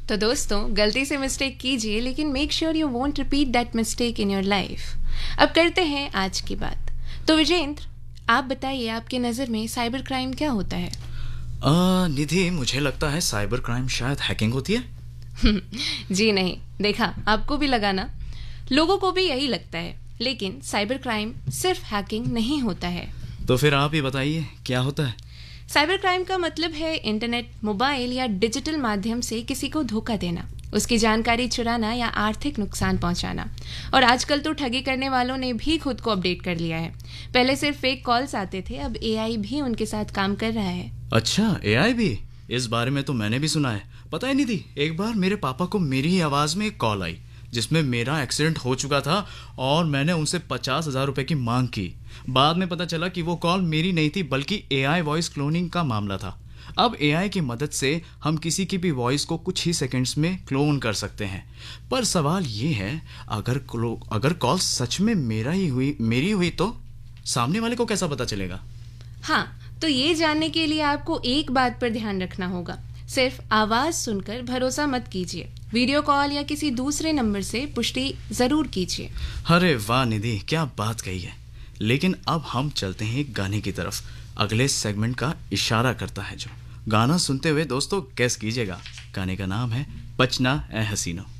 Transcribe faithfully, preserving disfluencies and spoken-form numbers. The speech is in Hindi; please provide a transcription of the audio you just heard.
तो दोस्तों, गलती से मिस्टेक कीजिए, लेकिन make sure you won't repeat that mistake in your life. अब करते हैं आज की बात। तो विजेंद्र, आप बताइए, आपकी नज़र में साइबर क्राइम क्या होता है? आ, निधि, मुझे लगता है साइबर क्राइम शायद हैकिंग होती है। जी नहीं, देखा, आपको भी लगा ना। लोगों को भी यही लगता है, लेकिन साइबर क्राइम सिर्फ हैकिंग नहीं होता है। तो फिर आप ही बताइए क्या होता है। साइबर क्राइम का मतलब है इंटरनेट, मोबाइल या डिजिटल माध्यम से किसी को धोखा देना, उसकी जानकारी चुराना या आर्थिक नुकसान पहुंचाना। और आजकल तो ठगी करने वालों ने भी खुद को अपडेट कर लिया है। पहले सिर्फ फेक कॉल्स आते थे, अब एआई भी उनके साथ काम कर रहा है। अच्छा, एआई भी? इस बारे में तो मैंने भी सुना है। पता है निधि, एक बार मेरे पापा को मेरी ही आवाज़ में एक कॉल आई जिसमें मेरा एक्सीडेंट हो चुका था और मैंने उनसे पचास हजार रुपये की मांग की। बाद में पता चला कि वो कॉल मेरी नहीं थी, बल्कि एआई वॉइस क्लोनिंग का मामला था। अब एआई की मदद से हम किसी की भी वॉइस को कुछ ही सेकंड्स में क्लोन कर सकते हैं। पर सवाल ये है, अगर अगर कॉल सच में मेरा ही हुई मेरी हुई तो सामने वाले को कैसा पता चलेगा? हाँ, तो ये जानने के लिए आपको एक बात पर ध्यान रखना होगा। सिर्फ आवाज़ सुनकर भरोसा मत कीजिए। वीडियो कॉल या किसी दूसरे नंबर से पुष्टि ज़रूर कीजिए। अरे वाह निधि, क्या बात कही है। लेकिन अब हम चलते हैं एक गाने की तरफ। अगले सेगमेंट का इशारा करता है जो गाना सुनते हुए दोस्तों गैस कीजिएगा। गाने का नाम है बचना ए हसीनो।